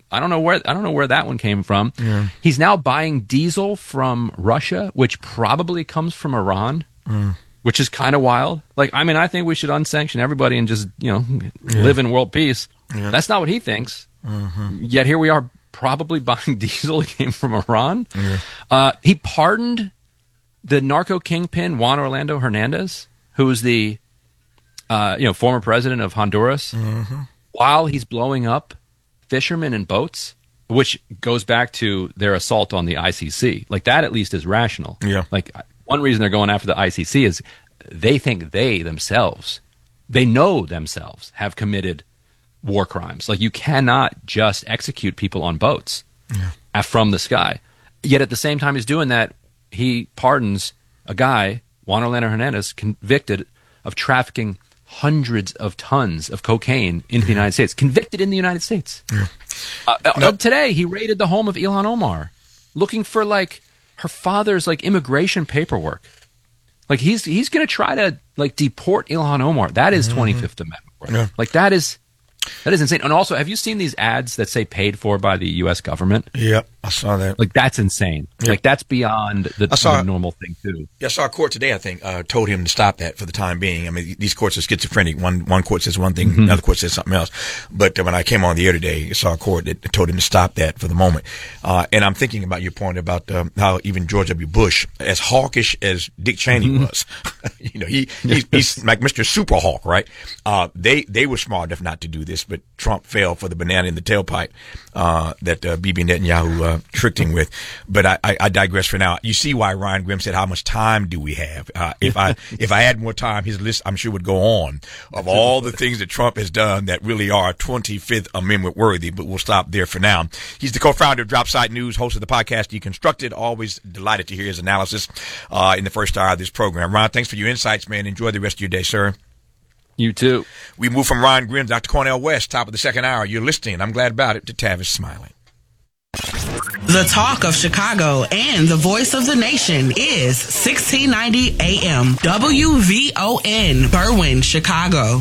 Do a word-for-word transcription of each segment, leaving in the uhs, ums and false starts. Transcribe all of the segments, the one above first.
I don't know where I don't know where that one came from. Yeah. He's now buying diesel from Russia, which probably comes from Iran, mm. which is kind of wild. Like, I mean, I think we should unsanction everybody and just, you know, yeah. live in world peace. Yeah. That's not what he thinks. Mm-hmm. Yet here we are, probably buying diesel that came from Iran. Yeah. Uh, he pardoned the narco kingpin Juan Orlando Hernandez, who was the uh, you know former president of Honduras, mm-hmm. while he's blowing up fishermen and boats, which goes back to their assault on the I C C. Like, that at least is rational. Yeah. Like, one reason they're going after the I C C is they think they themselves, they know themselves, have committed war crimes. Like, you cannot just execute people on boats yeah. from the sky. Yet at the same time he's doing that, he pardons a guy, Juan Orlando Hernandez, convicted of trafficking hundreds of tons of cocaine into the United States, convicted in the United States. Yeah. Uh, no. uh, today, he raided the home of Ilhan Omar, looking for, like, her father's, like, immigration paperwork. Like, he's he's going to try to, like, deport Ilhan Omar. That is mm-hmm. twenty-fifth Amendment work. Yeah. Like, that is that is insane. And also, have you seen these ads that say paid for by the U S government? Yeah, I saw that. Like, that's insane. Yeah. Like, that's beyond the, I saw, the normal thing, too. Yeah, I saw a court today, I think, uh, told him to stop that for the time being. I mean, these courts are schizophrenic. One one court says one thing, Mm-hmm. another court says something else. But uh, when I came on the air today, I saw a court that told him to stop that for the moment. Uh, and I'm thinking about your point about um, how even George W. Bush, as hawkish as Dick Cheney Mm-hmm. was, you know, he he's, he's like Mister Super Hawk, right? Uh, they they were smart enough not to do this, but Trump fell for the banana in the tailpipe uh, that uh, Bibi Netanyahu uh, tricked him with. But I, I, I digress for now. You see why Ryan Grimm said, "How much time do we have?" Uh, if I if I had more time, his list I'm sure would go on of all the things that Trump has done that really are twenty-fifth Amendment worthy. But we'll stop there for now. He's the co-founder of Dropsite News, host of the podcast Deconstructed. Always delighted to hear his analysis uh, in the first hour of this program. Ron, thanks for your insights, man. Enjoy the rest of your day, sir. You too. We move from Ron Grimm, Doctor Cornel West, top of the second hour. You're listening, I'm glad about it, to Tavis Smiley. The talk of Chicago and the voice of the nation is sixteen ninety A M W V O N, Berwyn, Chicago.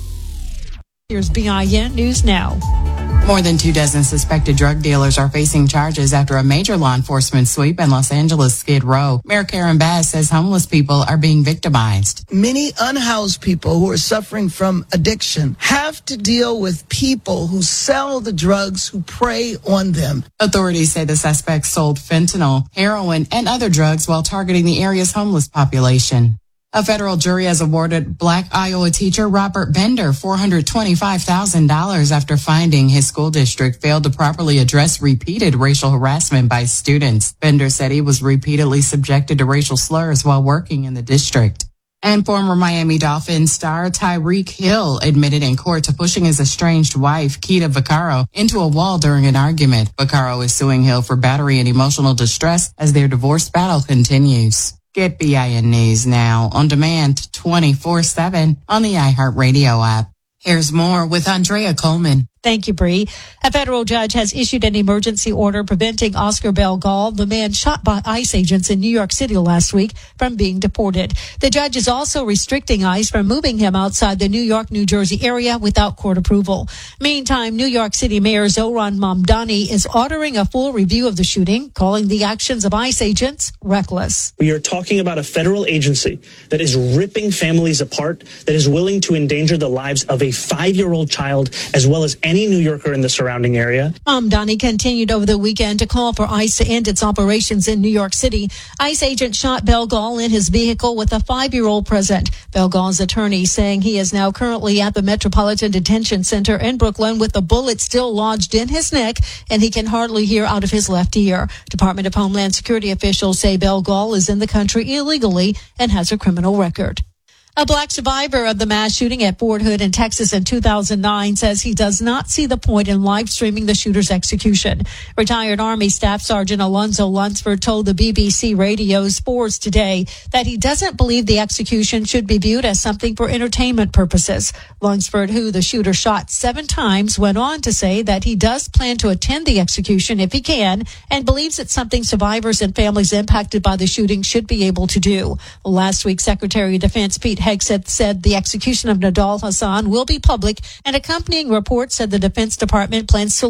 Here's B I N News Now. More than two dozen suspected drug dealers are facing charges after a major law enforcement sweep in Los Angeles' Skid Row. Mayor Karen Bass says homeless people are being victimized. Many unhoused people who are suffering from addiction have to deal with people who sell the drugs, who prey on them. Authorities say the suspects sold fentanyl, heroin, and other drugs while targeting the area's homeless population. A federal jury has awarded Black Iowa teacher Robert Bender four hundred twenty-five thousand dollars after finding his school district failed to properly address repeated racial harassment by students. Bender said he was repeatedly subjected to racial slurs while working in the district. And former Miami Dolphins star Tyreek Hill admitted in court to pushing his estranged wife, Keita Vaccaro, into a wall during an argument. Vaccaro is suing Hill for battery and emotional distress as their divorce battle continues. Get B I N News now on demand twenty-four seven on the iHeartRadio app. Here's more with Andrea Coleman. Thank you, Bree. A federal judge has issued an emergency order preventing Oscar Bell Gall, the man shot by ICE agents in New York City last week, from being deported. The judge is also restricting ICE from moving him outside the New York, New Jersey area without court approval. Meantime, New York City Mayor Zohran Mamdani is ordering a full review of the shooting, calling the actions of ICE agents reckless. We are talking about a federal agency that is ripping families apart, that is willing to endanger the lives of a five-year-old child as well as any New Yorker in the surrounding area. Mamdani continued over the weekend to call for ICE to end its operations in New York City. ICE agent shot Bell Gall in his vehicle with a five-year-old present. Bell Gall's attorney saying he is now currently at the Metropolitan Detention Center in Brooklyn with a bullet still lodged in his neck, and he can hardly hear out of his left ear. Department of Homeland Security officials say Bell Gall is in the country illegally and has a criminal record. A black survivor of the mass shooting at Fort Hood in Texas in two thousand nine says he does not see the point in live streaming the shooter's execution. Retired Army Staff Sergeant Alonzo Lunsford told the B B C Radio Sports Today that he doesn't believe the execution should be viewed as something for entertainment purposes. Lunsford, who the shooter shot seven times, went on to say that he does plan to attend the execution if he can and believes it's something survivors and families impacted by the shooting should be able to do. Last week, Secretary of Defense Pete Hegseth said the execution of Nidal Hasan will be public. An accompanying report said the Defense Department plans to